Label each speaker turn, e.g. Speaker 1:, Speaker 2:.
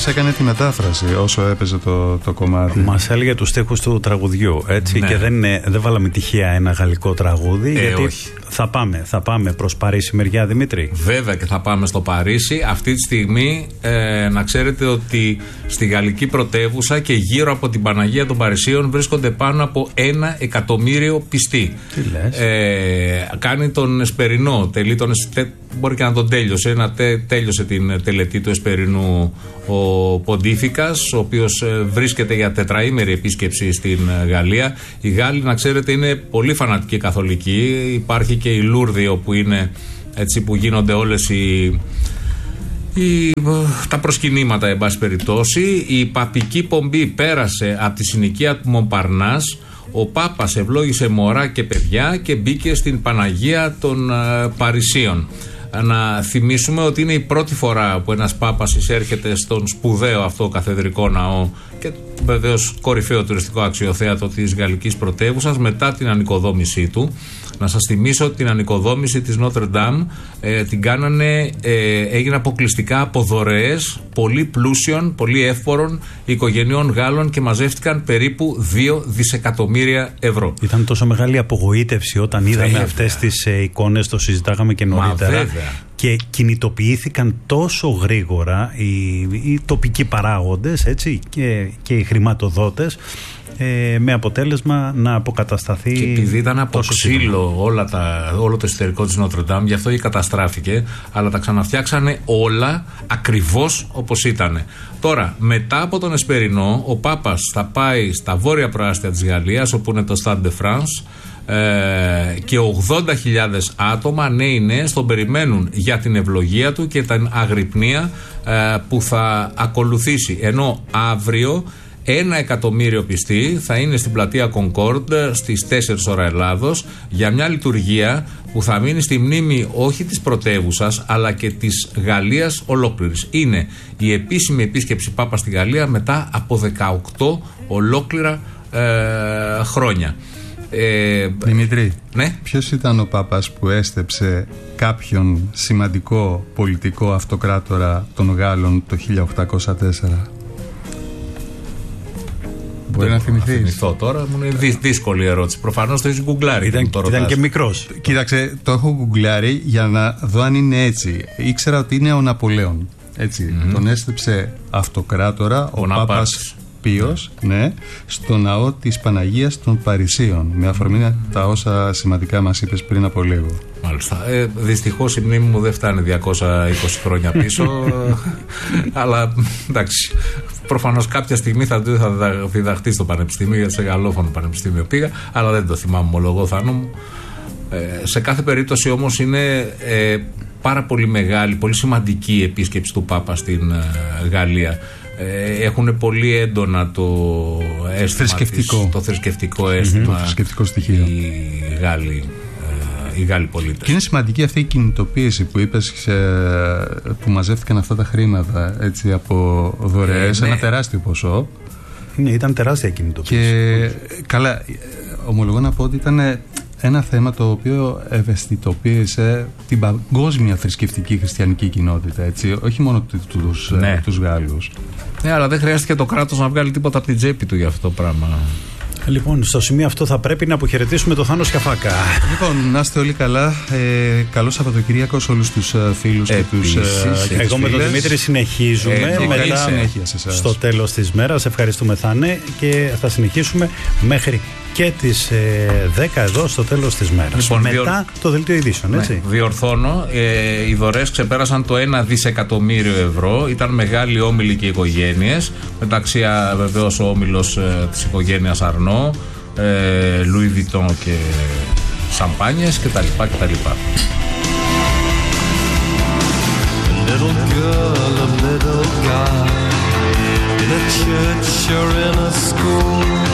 Speaker 1: Δημήτρης έκανε τη μετάφραση όσο έπαιζε το κομμάτι.
Speaker 2: Μας έλεγε τους στίχους του τραγουδιού, έτσι, ναι. Και δεν βάλαμε τυχαία ένα γαλλικό τραγούδι, γιατί
Speaker 3: όχι.
Speaker 2: Θα πάμε προς Παρίσι μεριά, Δημήτρη.
Speaker 3: Βέβαια και θα πάμε στο Παρίσι. Αυτή τη στιγμή να ξέρετε ότι στη γαλλική πρωτεύουσα και γύρω από την Παναγία των Παρισίων βρίσκονται πάνω από 1 εκατομμύριο πιστοί.
Speaker 2: Τι λες?
Speaker 3: Κάνει τον Εσπερινό, μπορεί και να τον τέλειωσε, τέλειωσε την τελετή του Εσπερινού ο Ποντίφικας, ο οποίος βρίσκεται για τετραήμερη επίσκεψη στην Γαλλία. Οι Γάλλοι, να ξέρετε, είναι πολύ φανατικοί καθολικοί. Υπάρχει και η Λούρδη, όπου είναι έτσι που γίνονται όλες τα προσκυνήματα, εν πάση περιπτώσει. Η παπική πομπή πέρασε από τη συνοικία του Μομπαρνάς. Ο Πάπας ευλόγησε μωρά και παιδιά και μπήκε στην Παναγία των Παρισίων. Να θυμίσουμε ότι είναι η πρώτη φορά που ένας Πάπας εισέρχεται στον σπουδαίο αυτό καθεδρικό ναό και βεβαίως κορυφαίο τουριστικό αξιοθέατο της γαλλικής πρωτεύουσας μετά την ανοικοδόμησή του. Να σας θυμίσω ότι την ανοικοδόμηση της Νότρε Ντάμ την κάνανε, έγινε αποκλειστικά από δωρεές πολύ πλούσιων, πολύ εύπορων οικογενειών Γάλλων και μαζεύτηκαν περίπου 2 δισεκατομμύρια ευρώ.
Speaker 2: Ήταν τόσο μεγάλη απογοήτευση όταν είδαμε αυτές τις εικόνες, το συζητάγαμε και νωρίτερα. Και κινητοποιήθηκαν τόσο γρήγορα οι τοπικοί παράγοντες, έτσι, και οι χρηματοδότες, με αποτέλεσμα να αποκατασταθεί.
Speaker 3: Και επειδή ήταν από ξύλο όλο το εσωτερικό της Νότρε Ντάμ, γι' αυτό και καταστράφηκε, αλλά τα ξαναφτιάξανε όλα ακριβώς όπως ήταν. Τώρα, μετά από τον Εσπερινό, ο Πάπας θα πάει στα βόρεια προάστια της Γαλλίας, όπου είναι το Stade de France, και 80.000 άτομα, νέοι νέες, τον περιμένουν για την ευλογία του και την αγρυπνία που θα ακολουθήσει. Ενώ αύριο 1 εκατομμύριο πιστοί θα είναι στην πλατεία Κονκόρντ στις 4 ώρα Ελλάδος για μια λειτουργία που θα μείνει στη μνήμη όχι της πρωτεύουσας αλλά και της Γαλλίας ολόκληρης. Είναι η επίσημη επίσκεψη Πάπα στη Γαλλία μετά από 18 ολόκληρα χρόνια.
Speaker 1: Δημήτρη,
Speaker 3: ναι?
Speaker 1: Ποιος ήταν ο Πάπας που έστεψε κάποιον σημαντικό πολιτικό αυτοκράτορα των Γάλλων το 1804? Μπορεί να θυμηθείς?
Speaker 3: Να θυμηθώ τώρα, μου είναι δύσκολη ερώτηση. Προφανώς το έχεις γκουγκλάρει.
Speaker 2: Ήταν και μικρός.
Speaker 1: Κοίταξε, το έχω γκουγκλάρει για να δω αν είναι έτσι. Ήξερα ότι είναι ο Ναπολέον. Έτσι. Τον έστεψε αυτοκράτορα ο Πάπας Πίος, ναι, στο ναό της Παναγίας των Παρισίων. Με αφορμή τα όσα σημαντικά μας είπες πριν από λίγο.
Speaker 3: Μάλιστα. Δυστυχώς η μνήμη μου δεν φτάνει 220 χρόνια πίσω. Αλλά εντάξει. Προφανώς κάποια στιγμή θα διδαχτεί στο πανεπιστήμιο, γιατί σε γαλλόφωνο πανεπιστήμιο πήγα, αλλά δεν το θυμάμαι, ομολογώ, Θάνο μου. Σε κάθε περίπτωση όμως είναι πάρα πολύ μεγάλη, πολύ σημαντική η επίσκεψη του Πάπα στην Γαλλία. Έχουν πολύ έντονα το αίσθημα το θρησκευτικό αίσθημα,
Speaker 1: το θρησκευτικό στοιχείο
Speaker 3: οι Γάλλοι πολίτες.
Speaker 1: Και είναι σημαντική αυτή η κινητοποίηση που είπες, που μαζεύτηκαν αυτά τα χρήματα, έτσι, από δωρεές, ένα τεράστιο ποσό.
Speaker 2: Ναι, ήταν τεράστια κινητοποίηση.
Speaker 1: Και καλά, ομολογώ να πω ότι ήταν ένα θέμα το οποίο ευαισθητοποίησε την παγκόσμια θρησκευτική χριστιανική κοινότητα, έτσι, όχι μόνο τους Γάλλους.
Speaker 3: Ναι, αλλά δεν χρειάστηκε το κράτος να βγάλει τίποτα από την τσέπη του για αυτό το πράγμα.
Speaker 2: Λοιπόν, στο σημείο αυτό θα πρέπει να αποχαιρετήσουμε τον Θάνο Σκιαφάκα.
Speaker 1: Λοιπόν, να είστε όλοι καλά. Καλό Σαββατοκύριακο σε όλους τους φίλους και τους
Speaker 2: εγώ με τον Δημήτρη συνεχίζουμε μετά στο τέλος της μέρας. Ευχαριστούμε, Θάνε, και θα συνεχίσουμε μέχρι και τις 10 εδώ στο τέλος της μέρας.
Speaker 3: Λοιπόν,
Speaker 2: μετά το δελτίο ειδήσεων, έτσι.
Speaker 3: Ναι, διορθώνω, οι δωρεές ξεπέρασαν το 1 δισεκατομμύριο ευρώ. Ήταν μεγάλοι όμιλοι και οικογένειες. Μεταξύ βεβαίως ο όμιλος της οικογένειας Αρνό, Λουί Βιτόν και σαμπάνιες κτλ. Little girl, a little guy, in a church or in a school.